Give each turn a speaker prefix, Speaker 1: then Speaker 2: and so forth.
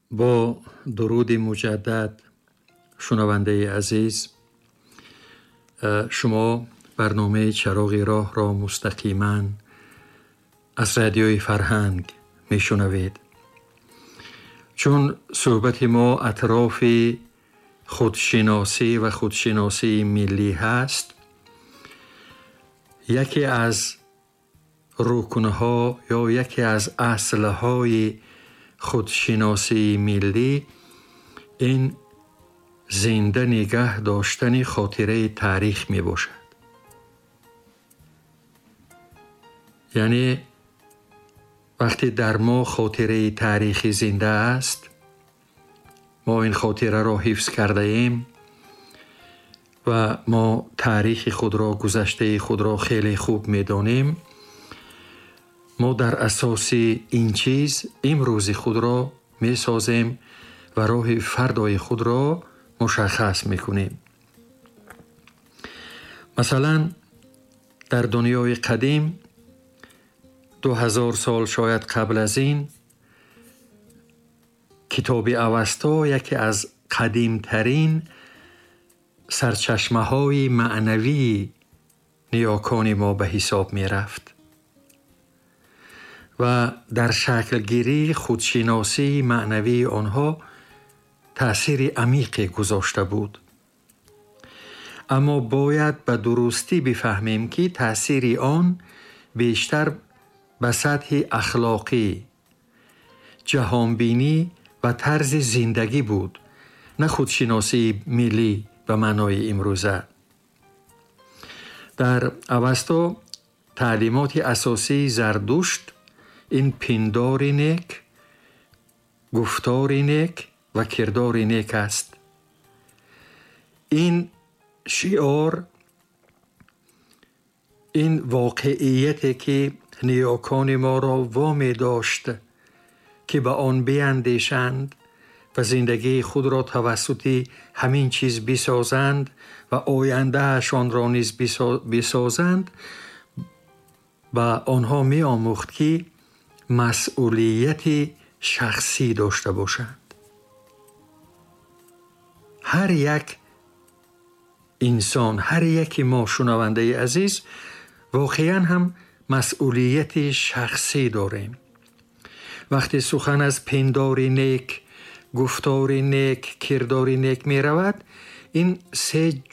Speaker 1: با درود مجدد شنونده عزیز، شما برنامه چراغ راه را مستقیما از رادیوی فرهنگ میشنوید. چون صحبت ما اطراف خودشناسی و خودشناسی ملی هست، یکی از رکنها یا یکی از اصلهای خودشناسی ملی این زنده نگه داشتن خاطره تاریخ می باشد. یعنی وقتی در ما خاطره تاریخی زنده است، ما این خاطره را حفظ کرده ایم و ما تاریخ خود را، گذشته خود را خیلی خوب می دانیم، ما در اساس این چیز امروز خود را می سازیم و راه فردای خود را مشخص می کنیم. مثلا در دنیای قدیم 2000 سال شاید قبل از این، کتاب اوستا یکی از قدیمترین سرچشمه های معنوی نیاکان ما به حساب می رفت و در شکل گیری خودشناسی معنوی آنها تأثیر عمیقی گذاشته بود. اما باید به درستی بفهمیم که تأثیر آن بیشتر به سطح اخلاقی، جهانبینی و طرز زندگی بود، نه خودشناسی ملی به معنای امروزه. در اوستا تعلیمات اساسی زردشت این پندار نیک، گفتار نیک و کردار نیک است. این شعار، این واقعیتی که نیاکان ما را وامی داشت که به آن بیندیشند و زندگی خود را توسط همین چیز بسازند و آیندهشان را نیز بسازند، به آنها می آموخت که مسئولیت شخصی داشته باشند. هر یک انسان، هر یک ما شنونده عزیز، واقعا هم مسئولیت شخصی داریم. وقتی سخن از پندار نیک، گفتار نیک، کردار نیک می رود، این سه